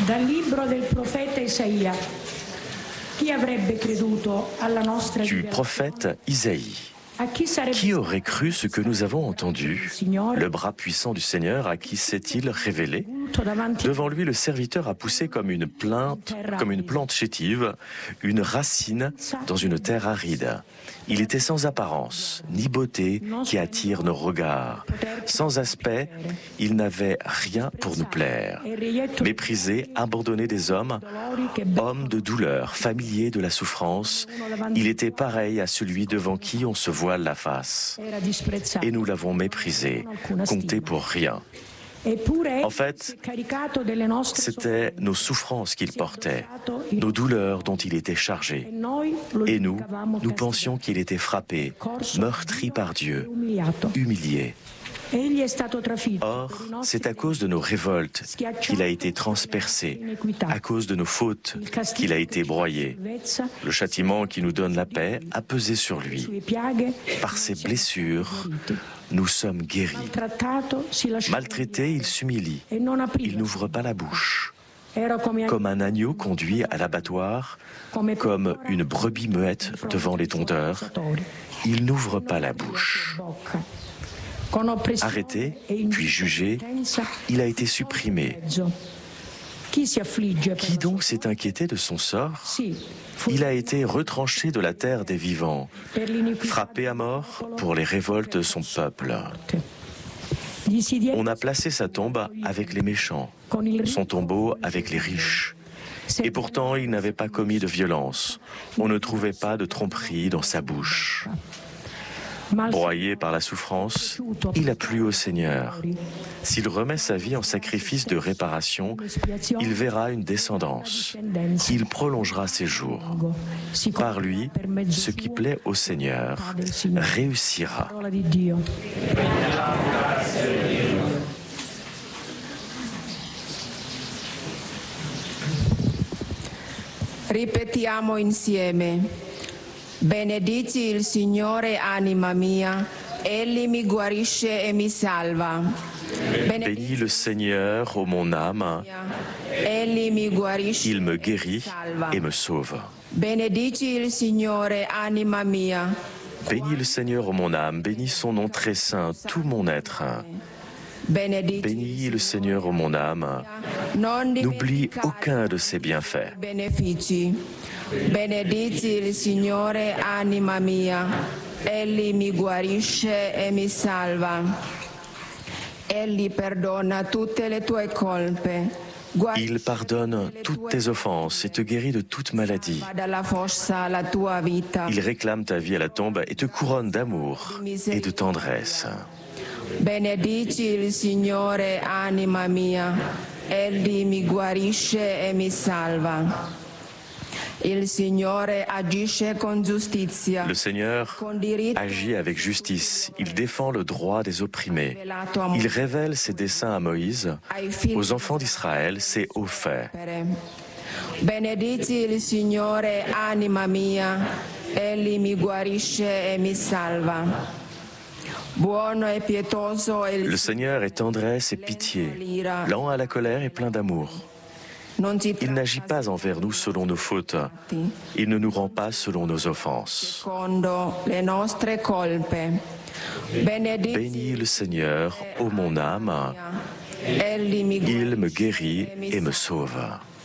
Dal libro del profeta Isaia. Chi avrebbe creduto alla nostra Du prophète Isaïe. Qui aurait cru ce que nous avons entendu? Le bras puissant du Seigneur, à qui s'est-il révélé? Devant lui, le serviteur a poussé comme une plante chétive, une racine dans une terre aride. Il était sans apparence, ni beauté qui attire nos regards. Sans aspect, il n'avait rien pour nous plaire. Méprisé, abandonné des hommes, homme de douleur, familier de la souffrance, il était pareil à celui devant qui on se voile la face. Et nous l'avons méprisé, compté pour rien. En fait, c'était nos souffrances qu'il portait, nos douleurs dont il était chargé. Et nous pensions qu'il était frappé, meurtri par Dieu, humilié. Or, c'est à cause de nos révoltes qu'il a été transpercé, à cause de nos fautes qu'il a été broyé. Le châtiment qui nous donne la paix a pesé sur lui. Par ses blessures, nous sommes guéris. Maltraité, il s'humilie. Il n'ouvre pas la bouche. Comme un agneau conduit à l'abattoir, comme une brebis muette devant les tondeurs, il n'ouvre pas la bouche. Arrêté, puis jugé, il a été supprimé. Qui donc s'est inquiété de son sort? Il a été retranché de la terre des vivants, frappé à mort pour les révoltes de son peuple. On a placé sa tombe avec les méchants, son tombeau avec les riches. Et pourtant, il n'avait pas commis de violence. On ne trouvait pas de tromperie dans sa bouche. Broyé par la souffrance, il a plu au Seigneur. S'il remet sa vie en sacrifice de réparation, il verra une descendance. Il prolongera ses jours. Par lui, ce qui plaît au Seigneur réussira. Ripetiamo insieme. Benedici il Signore, anima mia, Egli mi guarisce e mi salva. Bénis le Seigneur, ô mon âme, il me guérit et me sauve. Benedici il Signore, anima mia. Bénis le Seigneur, ô mon âme, bénis son nom très saint, tout mon être. Bénis le Seigneur, ô mon âme, n'oublie aucun de ses bienfaits. Benedici il Signore, anima mia, Egli mi guarisce e mi salva. Egli perdona tutte le tue colpe. Il pardonne toutes tes offenses et te guérit de toute maladie. Il réclame ta vie à la tombe et te couronne d'amour et de tendresse. Benedici il Signore, anima mia, Egli mi guarisce e mi salva. Le Seigneur agit avec justice. Il défend le droit des opprimés. Il révèle ses desseins à Moïse. Aux enfants d'Israël, ses hauts faits. Benedici il Signore, anima mia, Egli mi guarisce e mi salva. Le Seigneur est tendresse et pitié, lent à la colère et plein d'amour. Il n'agit pas envers nous selon nos fautes. Il ne nous rend pas selon nos offenses. Bénis le Seigneur, ô mon âme. Il me guérit et me sauve.